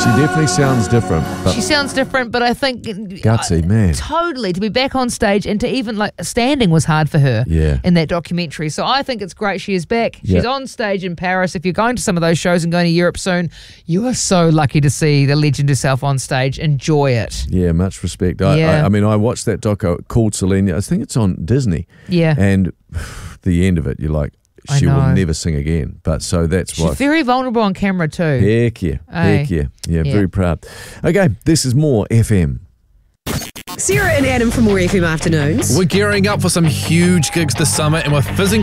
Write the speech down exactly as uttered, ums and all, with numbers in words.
She definitely sounds different. But She sounds different, but I think gutsy, man. Totally, to be back on stage and to even like standing was hard for her. Yeah. In that documentary, so I think it's great she is back. She's Yeah. on stage in Paris. If you're going to some of those shows and going to Europe soon, you are so lucky to see the legend herself on stage. Enjoy it. Yeah, much respect. I, Yeah. I, I mean, I watched that doco called Selena. I think it's on Disney. Yeah. And the end of it, you're like, I she will know. never sing again. But so that's She's why. very vulnerable on camera too. Heck yeah. Aye. Heck yeah. yeah. Yeah. Very proud. Okay, this is more F M. Sarah and Adam from More F M Afternoons. We're gearing up for some huge gigs this summer and we're fizzing